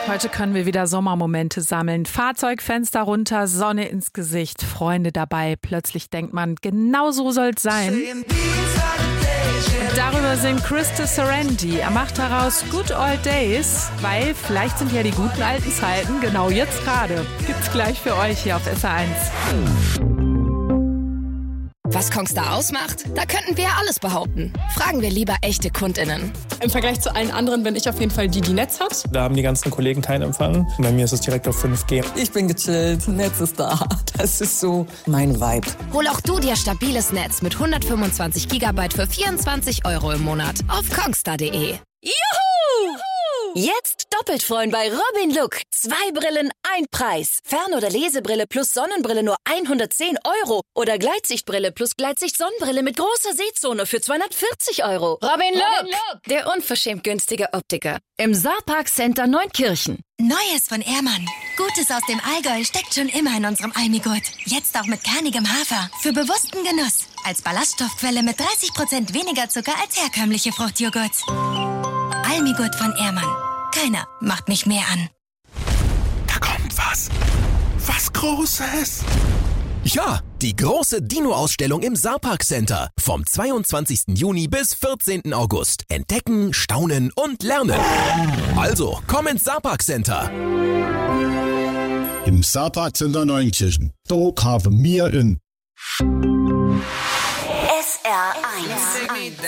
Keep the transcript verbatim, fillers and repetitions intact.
Heute können wir wieder Sommermomente sammeln. Fahrzeugfenster runter, Sonne ins Gesicht, Freunde dabei. Plötzlich denkt man, genau so soll's sein. Und darüber singt Krista Serendi. Er macht daraus Good Old Days, weil vielleicht sind ja die guten alten Zeiten genau jetzt gerade. Gibt's gleich für euch hier auf S R eins. Was Kongstar ausmacht? Da könnten wir alles behaupten. Fragen wir lieber echte KundInnen. Im Vergleich zu allen anderen bin ich auf jeden Fall die, die Netz hat. Da haben die ganzen Kollegen keinen Empfang. Bei mir ist es direkt auf fünf G. Ich bin gechillt, Netz ist da. Das ist so mein Vibe. Hol auch du dir stabiles Netz mit hundertfünfundzwanzig Gigabyte für vierundzwanzig Euro im Monat auf kongstar punkt de. Juhu! Jetzt doppelt freuen bei Robin Look. Zwei Brillen, ein Preis. Fern- oder Lesebrille plus Sonnenbrille nur hundertzehn Euro. Oder Gleitsichtbrille plus Gleitsicht-Sonnenbrille mit großer Sehzone für zweihundertvierzig Euro. Robin Look, der unverschämt günstige Optiker. Im Saarpark Center Neunkirchen. Neues von Ehrmann. Gutes aus dem Allgäu steckt schon immer in unserem Almigurt. Jetzt auch mit kernigem Hafer. Für bewussten Genuss. Als Ballaststoffquelle mit dreißig Prozent weniger Zucker als herkömmliche Fruchtjoghurt. Almigurt von Ehrmann. Keiner macht mich mehr an. Da kommt was. Was Großes. Ja, die große Dino-Ausstellung im Saarpark Center. Vom zweiundzwanzigsten Juni bis vierzehnten August. Entdecken, staunen und lernen. Also, komm ins Saarpark Center. Im Saarpark Center Neunkirchen. Da kaufen wir in.